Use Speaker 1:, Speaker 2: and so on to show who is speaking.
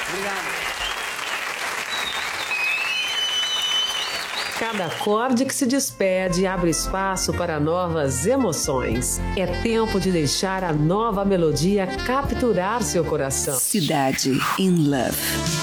Speaker 1: Obrigado.
Speaker 2: Cada acorde que se despede abre espaço para novas emoções. É tempo de deixar a nova melodia capturar seu coração.
Speaker 3: Cidade in Love.